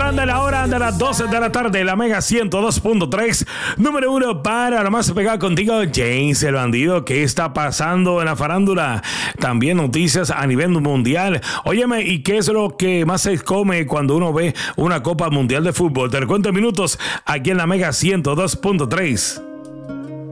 entrando a la hora de las 12 de la tarde, la Mega 102.3, número 1 para la más pegada contigo, James el Bandido. ¿Qué está pasando en la farándula? También noticias a nivel mundial. Óyeme, ¿y qué es lo que más se come cuando uno ve una Copa Mundial de Fútbol? Te lo cuento en minutos aquí en la Mega 102.3.